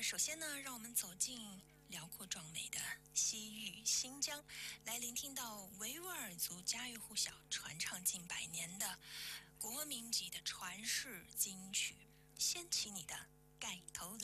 首先呢，让我们走进辽阔壮美的西域新疆，来聆听到维吾尔族家喻户晓、传唱近100年的国民级的传世金曲，掀起你的盖头